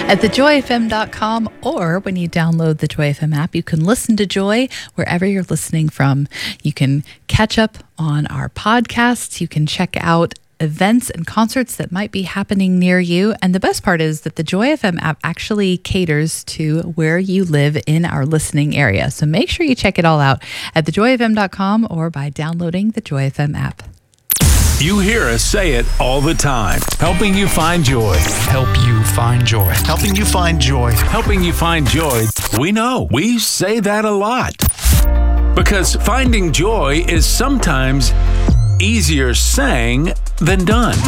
at thejoyfm.com, or when you download the Joy FM app, you can listen to Joy wherever you're listening from. You can catch up on our podcasts. You can check out events and concerts that might be happening near you. And the best part is that the Joy FM app actually caters to where you live in our listening area. So make sure you check it all out at thejoyfm.com or by downloading the Joy FM app. You hear us say it all the time. Helping you find joy. Help you find joy. Helping you find joy. Helping you find joy. We know. We say that a lot. Because finding joy is sometimes easier saying than done.